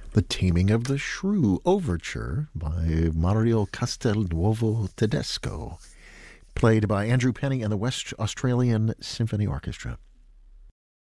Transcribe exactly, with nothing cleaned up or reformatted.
The Taming of the Shrew Overture by Mario Castelnuovo Tedesco, played by Andrew Penny and the West Australian Symphony Orchestra.